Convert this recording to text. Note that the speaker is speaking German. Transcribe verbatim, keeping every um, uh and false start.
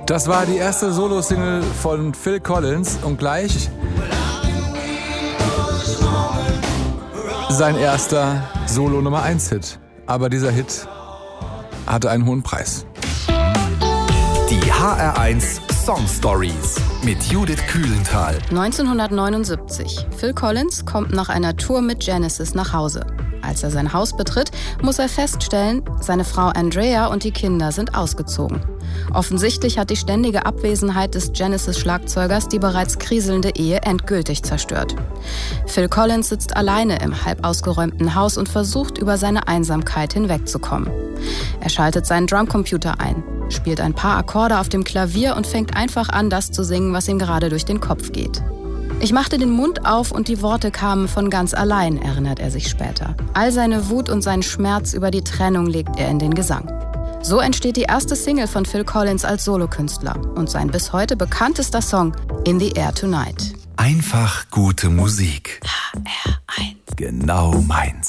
Das war die erste Solo-Single von Phil Collins und gleich sein erster Solo-Nummer eins Hit. Aber dieser Hit hatte einen hohen Preis. Die H R eins Song Stories mit Judith Kühlenthal. neunzehnhundertneunundsiebzig. Phil Collins kommt nach einer Tour mit Genesis nach Hause. Als er sein Haus betritt, muss er feststellen, seine Frau Andrea und die Kinder sind ausgezogen. Offensichtlich hat die ständige Abwesenheit des Genesis-Schlagzeugers die bereits kriselnde Ehe endgültig zerstört. Phil Collins sitzt alleine im halb ausgeräumten Haus und versucht, über seine Einsamkeit hinwegzukommen. Er schaltet seinen Drumcomputer ein, spielt ein paar Akkorde auf dem Klavier und fängt einfach an, das zu singen, was ihm gerade durch den Kopf geht. Ich machte den Mund auf und die Worte kamen von ganz allein, erinnert er sich später. All seine Wut und seinen Schmerz über die Trennung legt er in den Gesang. So entsteht die erste Single von Phil Collins als Solokünstler und sein bis heute bekanntester Song In the Air Tonight. Einfach gute Musik. H R eins. Genau meins.